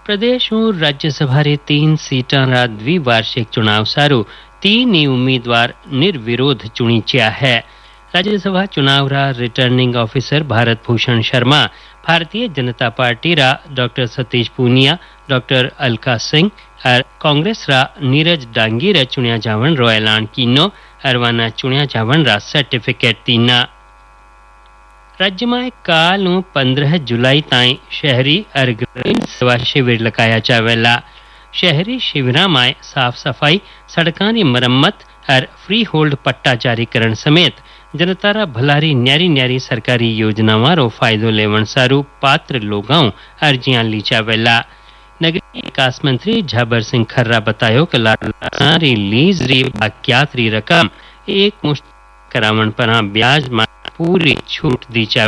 प्रदेश और राज्यसभा रे 3 सीटां रा द्विवार्षिक चुनाव सारू 3 ही उम्मीदवार निर्विरोध चुनीच्या है। राज्यसभा चुनाव रा returning officer Bharat Bhushan Sharma, Bharatiya Janata party रा डॉक्टर सतीश पूनिया, डॉक्टर अलका सिंह और कांग्रेस रा नीरज डांगी रा चुनिया जावन रो ऐलान कीनो अरवाना चुनिया जावन रा सर्टिफिकेट तीना। राज्य में काल 15 जुलाई ताई शहरी और ग्रामीण सेवा शिविर लगाया जावेला। शहरी शिविर में साफ सफाई, सड़कों की मरम्मत और फ्री होल्ड पट्टा जारीकरण समेत जनता रा भलारी न्यारी न्यारी सरकारी योजनाओं रो फायदो लेवन सारू पात्र लोगों अर्जियां ली जावेला। नगरीय विकास मंत्री झाबर सिंह खर्रा बतायो कि लारी लीज री बाकियात री रकम एक मुश्त करावन पर ब्याज में पूरी छूट दी जावे।